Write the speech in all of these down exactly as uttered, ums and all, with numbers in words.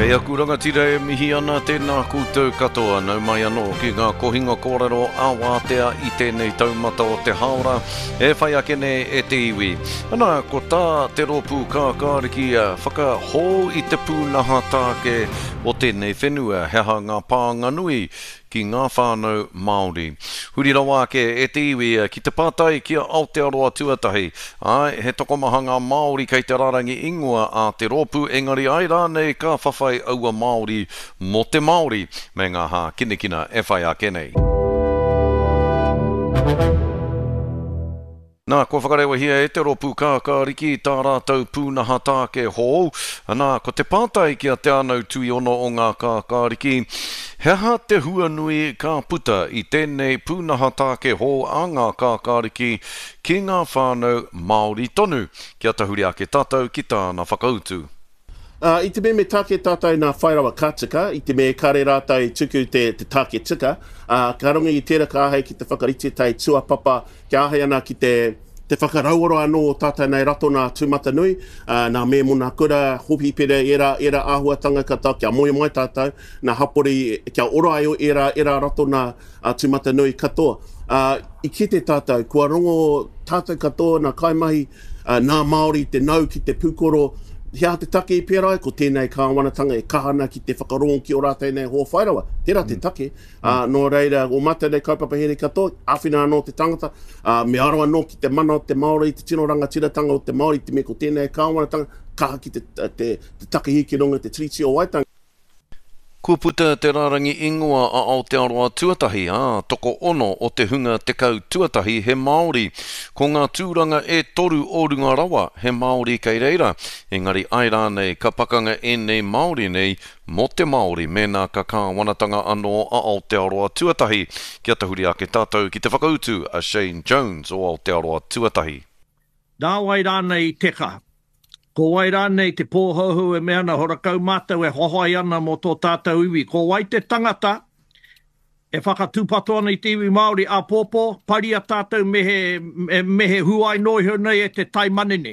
Kei aku rangatira e mihi ana tēnā koutou katoa nau mai anō ki ngā kohinga kōrero āwātea i tēnei taumata o te haora e whai ake nei e te iwi. Ana, ko tā te rōpū kākāriki a whakahō i te pūnaha tāke o tēnei whenua heha ngā pānga nui ki ngā whānau Māori. Huri rawa ake e te iwi ki te pātai kia Aotearoa tuatahi. Ai, he tokomahanga Māori kei te rarangi ingoa a te rōpū engari ai rānei ka whawhai aua Māori mo te Māori me ngā hā kinekina e whai ake nei. Nā, ko whakarewa hia e te rōpū kākāriki tā rātou pūnaha tāke hou. Nā, ko te pātai kia te anau tui ono o ngā kākāriki. Heha te hua nui ka puta i tēnei pūnaha tāke hou a ngā kākāriki ki ngā whānau Māori tonu. Kia tahuri ake tātou ki tāna whakautu. Uh, I te me me tāke tātou nā whairawa kātika, i te me kare rātou tuku te, te tāke tika, uh, ka runga i tērā ka ahei ki te whakarite tai tuapapa, kia ahei ana ki te, te whakarauaro anō o tātou nei rato nā tūmata nui, uh, nā me muna kura, hopi pere, era, era āhuatanga kata, kia moe mai tātou, nā hapori, kia ora ai o era, era rato nā uh, tūmata nui katoa. Uh, I ki te tātou, kua rongo tātou katoa nā kaimahi, uh, nā Māori te nau ki te pūkoro, hea te take i pērai, ko tēnei kāwanatanga e kahana ki te whakarongo ki o rātei nei hō whairawa. Tērā te take. Mm. Uh, nō reira, o mata nei kaupapa here katoa, āwhina anō te tangata, uh, me aroa anō ki te mana o te Māori, te tino rangatiratanga o te Māori, te me ko tēnei kāwanatanga, kaha ki te, te, te take hiki ronga, te tiriti o waitanga. Kua puta te rārangi ingoa a Aotearoa tuatahi, a toko ono o te hunga te kau tuatahi he Māori. Ko ngā tūranga e toru o runga rawa he Māori kei reira. Engari ai rānei ka pakanga e nei Māori nei mo te Māori mēnā ka kāwanatanga anō a Aotearoa tuatahi. Kia tahuri ake tātou ki te whakautu a Shane Jones o Aotearoa tuatahi. Nā wai rānei teka. Ko wai rānei te pōhauhu e mea na horakau mātou e hohoi ana mo tō tātou iwi. Ko wai te tangata e whakatūpato ana i te iwi Māori a pōpō, paria tātou mehe, mehe huai noi nei e te tai manene.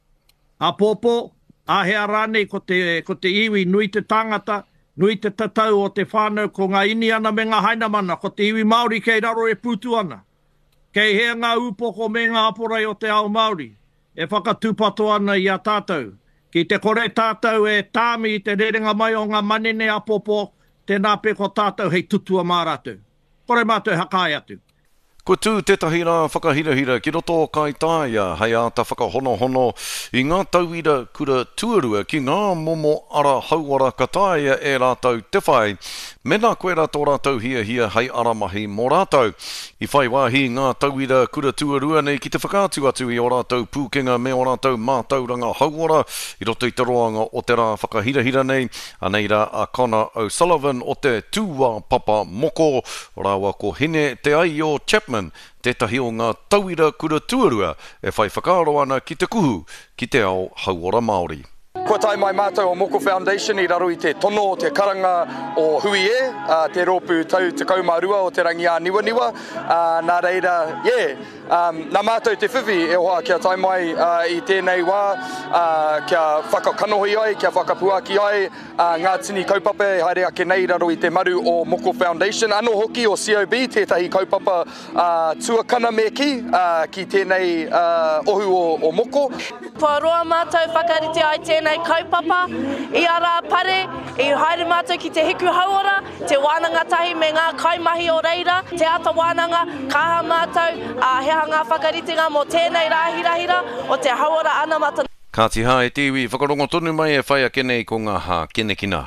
A pōpō, a hea rānei ko te, ko te iwi nui te tangata, nui te tatau o te whānau ko ngā ini ana me ngā hainamana, ko te iwi Māori kei raro e pūtu ana. Kei hea ngā upoko me ngā aporai o te ao Māori. E whakatūpato ana i a tātou. Ki te kore tātou e tāmi i te rerenga mai o ngā manene a popo, tēnā pe ko tātou hei tutua mā rātou. Kore mātou hakai atu. Ko tū tētahi rā whakahirahira ki roto o kai tāia hei āta whakahonohono i ngā tauira kura tuarua ki ngā momo ara hauara ka tāia e rātou te whai. Mena koe rā tō rātou hia hia hei aramahi mō rātou. I whai wāhi ngā tauira kura tuarua nei ki te whakātu atu i o rātou pūkenga me o rātou mātauranga hauara i roto i te roanga o te rā whakahirahira nei. Anei rā a Connor O'Sullivan o te tūwā papa moko rāua ko hine te ai o Chapman. Tētahi o ngā tauira kura tuarua e whai whakaaro ana ki te kuhu ki te ao hauora Māori. Kua tai mai mātou o Moko Foundation i raro i te tono o te karanga o hui e, uh, te rōpū tau te kaumārua o te rangi a niwa niwa. Uh, nā reira, yeah, um, nā mātou te whiwhi e oha kia tai mai uh, i tēnei wā, uh, kia whakakanohi ai, kia whakapuaki ai, uh, ngā tini kaupapa e haere ake nei raro i te maru o Moko Foundation. Ano hoki o C O B, tētahi kaupapa uh, tuakana me ki, uh, ki tēnei uh, ohu o, o Moko. Kua roa mātou whakarite ai tēnei kaupapa, i ara pare, i haere mātou ki te hiku hauora, te wānanga tahi me ngā kaimahi o reira, te ata wānanga, kaha mātou, a heha ngā whakaritinga mo tēnei rāhirahira o te hauora ana mata. Ka ti hā e te iwi, whakarongo tonu mai e whai ake nei ko ngā hā kenekina.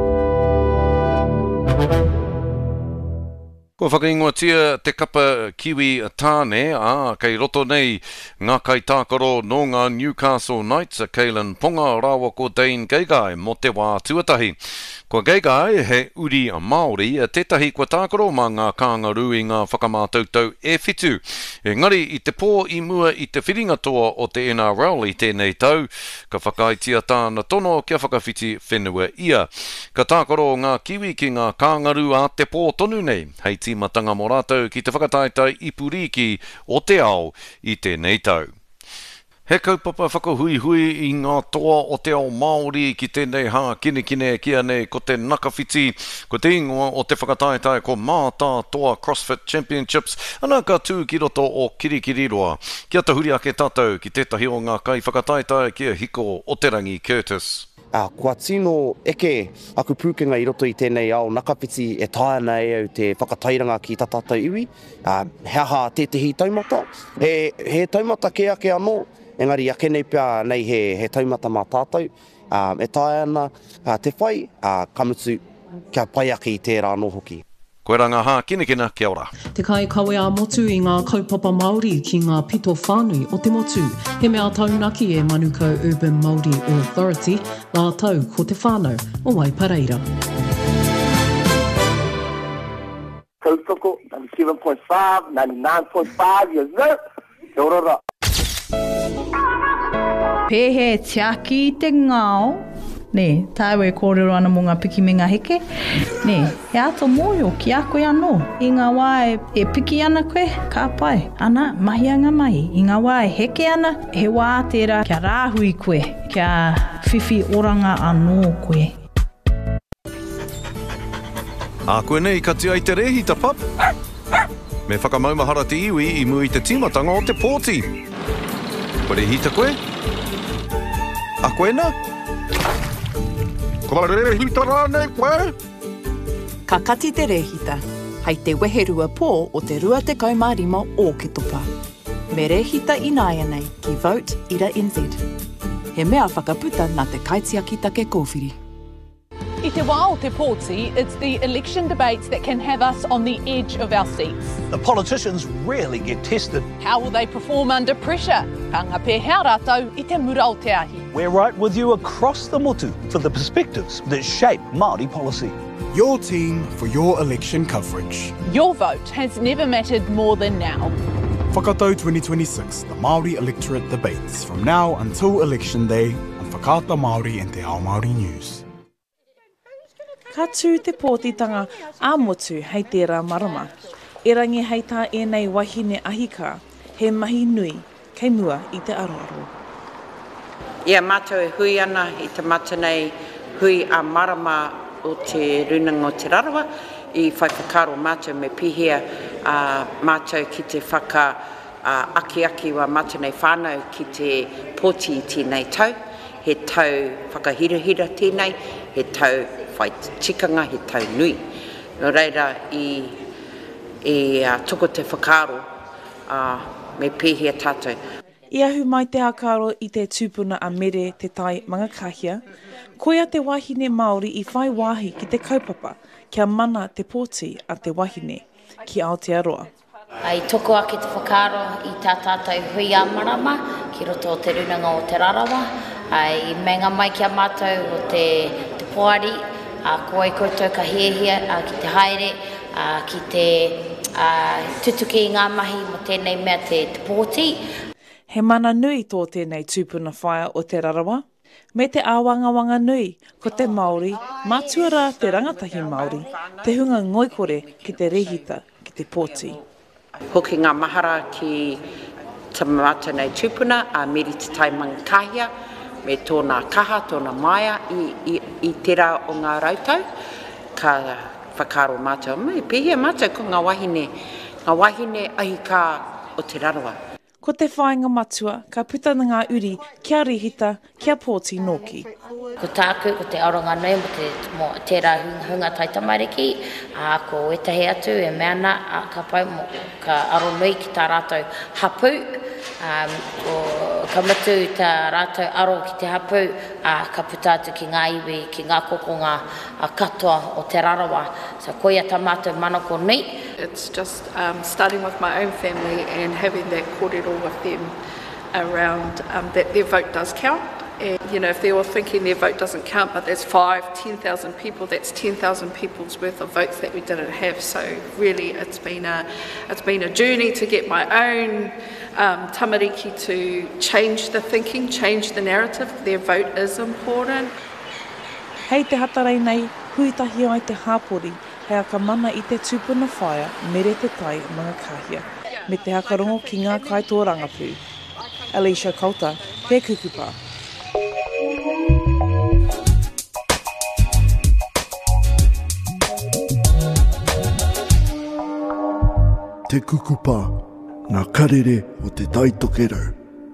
Ko whakaingoatia te kapa kiwi tāne, a kei roto nei ngā kai tākaro no ngā Newcastle Knights, a Keilan Ponga rāua ko Dane Geigai mo te wā tuatahi. Ko Geigai he uri a Māori, a tētahi kua tākaro mā ngā kāngaru i ngā whakamātautau e whitu. Engari i te pō i mua i te whiringa toa o te N R L i tēnei tau, ka whakaitia tāna tono kia whakawhiti whenua ia. Ka tākaro ngā kiwi ki ngā kāngaru a te pō tonu nei, hei tīmatanga mō rātou ki te whakataitai i puriki o te ao i tēnei tau. He kaupapa whakahui hui I ngā toa o te ao Māori ki tēnei hā kine kine kia nei ko te nakawhiti, ko te ingoa o te whakataetai ko Mātā Toa CrossFit Championships, ana ka tū ki roto o Kirikiriroa. Kia tahuri ake tātou ki tētahi o ngā kai whakataetai kia hiko o te rangi Curtis. Uh, kua tino eke aku pūkenga I roto I tēnei ao nakawhiti e tāna e au te whakatairanga ki tā tātou iwi. Uh, he aha tētahi taumata. He, he taumata ke ake anō, engari ake nei pia nei he, he taumata mā tātou. Uh, e tāi ana uh, te whai, uh, kamutu kia pai ake I tērā anō hoki. Koe ranga hā, kina kina, kia ora. Te kai kawe a motu I ngā kaupapa Māori ki ngā pito whānui o te motu. He mea taunaki e Manukau Urban Māori Authority, nā tau ko te whānau o Waipareira. Kautoko, ninety-seven point five, ninety-nine point five, yes sir. Kia ora. Pehe tiaki te ngāo. Ne, tāu e kōrero ana mō ngā piki me ngā heke. Ne, he ato mōio ki a koe anō. I ngā wā e, e piki ana koe, ka pai. Ana, mahi anga mahi. I ngā wā e heke ana, he wā tērā kia rāhui koe, kia whiwhi oranga anō koe. A koe nei ka tia I te rehita pap. Me whakamaumahara te iwi I mui te timatanga o te pōti. Koe rehita koe? A koe na? Ka rehita rānei koe? Ka kati te rehita, hei te weherua pō o te rua te kaumārima o ke topa. Me rehita I nāia nei ki Vote Ira N Z. He mea whakaputa nā te kaitiaki take kōwhiri. I te wā o te pōti, it's the election debates that can have us on the edge of our seats. The politicians rarely get tested. How will they perform under pressure? Ka ngā pēhea rātou I te mura o te ahi. We're right with you across the motu for the perspectives that shape Māori policy. Your team for your election coverage. Your vote has never mattered more than now. Whakatau twenty twenty-six, the Māori electorate debates from now until election day on Whakaata Māori and Te Ao Māori News. Ka tū te pōtitanga a motu hei tērā marama. E rangi hei tā e nei wahine ahika, he mahi nui, kei mua I te aroaro. Ia mātou e hui ana I te mata nei hui a marama o te runanga o te rarawa, I whai whakaro mātou me pihia uh, mātou ki te whaka uh, aki aki wa mātou nei whānau ki te pōti I tēnei tau, he tau whakahirahira tēnei, he tau whai tikanga, he tau nui. Nō reira I, I uh, toko te whakaro uh, me pēhia tātou. I ahu mai te hakaro I te tūpuna a mere te tai mangakahia, koia te wahine Māori I whai wāhi ki te kaupapa, kia mana te pōti a te wahine ki Aotearoa. Ai toko ake te whakaro I tā tātou hui a marama, ki roto o te runanga o te rarawa, ai menga mai kia mātou o te, te poari, a koe koutou ka hiehia, a ki te haere, a ki te a, tutuki I ngā mahi mo tēnei mea te, te pōti. He mana nui tō tēnei tūpuna whaia o te rarawa, me te āwangawanga nui ko te Māori, mātuara te rangatahi Māori, te hunga ngoikore ki te rehita ki te pōti. Hoki ngā mahara ki te mata nei tūpuna, a meri te tai mangakahia, me tōna kaha, tōna maia I, I, I tērā o ngā rautau, ka whakaro mātou. Me pēhea mātou ko ngā wahine, ngā wahine ahika o te rarawa. Ko te whāinga matua, ka putana ngā uri kia rihita, kia pōti nōki. Ko tāku, ko te aronga nei mo te mo tērā hunga tai tamariki, a ko etahe atu e meana, a ka pau mo ka aro nui ki tā rātou hapu, um, ko ka matu tā rātou aro ki te hapu, a ka puta atu ki ngā iwi, ki ngā kokonga a katoa o te rarawa. So koia tā mātou manako nei. It's just um, starting with my own family and having that kōrero with them around um, that their vote does count. And, you know, if they're all thinking their vote doesn't count, but there's five, ten thousand people, that's ten thousand people's worth of votes that we didn't have. So really, it's been a, it's been a journey to get my own um, tamariki to change the thinking, change the narrative. Their vote is important. Hei te hatarei nei, huitahi ai te hāpori, hea ka mana I te tūpuna whaia, mere te tai mangakahia, me te hakarongo ki ngā kaitō rangapū. Alicia Kauta, he kukupa. Te kukupa, ngā karere o te taitokero.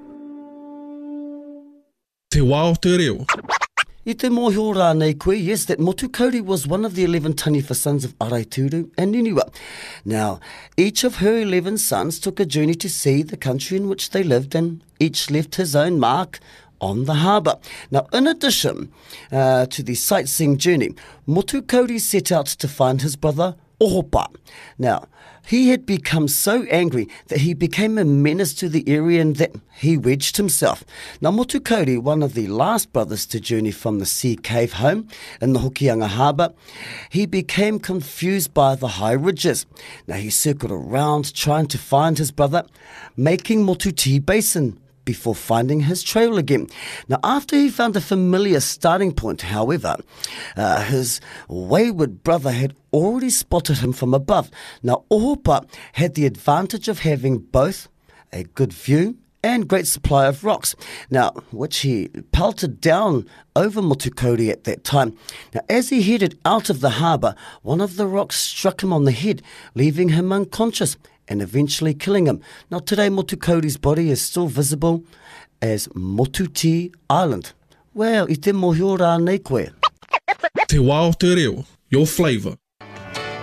Te wā o te reo. I te mōhio rānei koe, yes, that Motu Kauri was one of the eleven Taniwha sons of Araituru and Niniwa. Now, each of her eleven sons took a journey to see the country in which they lived, and each left his own mark on the harbour. Now, in addition uh, to the sightseeing journey, Motu Kauri set out to find his brother Ohopa. Now, he had become so angry that he became a menace to the area and that he wedged himself. Now, Motu Kauri, one of the last brothers to journey from the sea cave home in the Hokianga Harbour, he became confused by the high ridges. Now, he circled around trying to find his brother, making Motuti Basin before finding his trail again. Now, after he found a familiar starting point, however, uh, his wayward brother had already spotted him from above. Now, Ohopa had the advantage of having both a good view and great supply of rocks, now, which he pelted down over Motu Kauri at that time. Now, as he headed out of the harbour, one of the rocks struck him on the head, leaving him unconscious and eventually killing him. Now, today, Motu Kauri's body is still visible as Motuti Island. Well, i te mōhio rānei koe. Te wā o te reo, your flavour.